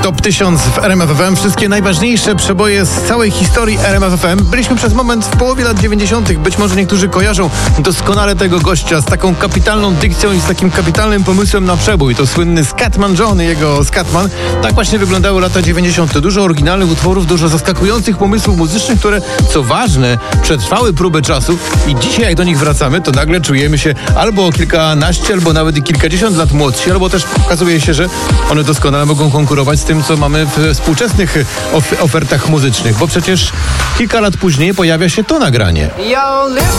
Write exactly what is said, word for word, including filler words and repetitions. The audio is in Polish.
Top tysiąc w R M F F M. Wszystkie najważniejsze przeboje z całej historii R M F F M. Byliśmy przez moment w połowie lat dziewięćdziesiątych. Być może niektórzy kojarzą doskonale tego gościa z taką kapitalną dykcją i z takim kapitalnym pomysłem na przebój. To słynny Scatman John i jego Scatman. Tak właśnie wyglądały lata dziewięćdziesiąte. Dużo oryginalnych utworów, dużo zaskakujących pomysłów muzycznych, które, co ważne, przetrwały próbę czasu i dzisiaj jak do nich wracamy, to nagle czujemy się albo o kilkanaście, albo nawet i kilkadziesiąt lat młodsi, albo też okazuje się, że one doskonale mogą konkurować z tym, co mamy w współczesnych of- ofertach muzycznych, bo przecież kilka lat później pojawia się to nagranie.